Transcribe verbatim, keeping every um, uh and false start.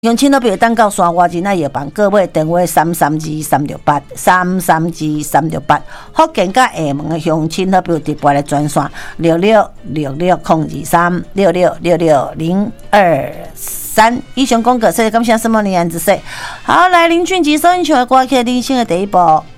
乡亲都别等到山外真爱药房，各位电话三三二三六八三三二三六八，福建甲厦门的乡亲都别直播的专线六六六六空二三六六六六零二三。以上广告，谢谢感谢什么你安子说。好，来林俊杰收音球的歌曲，人生的第一步。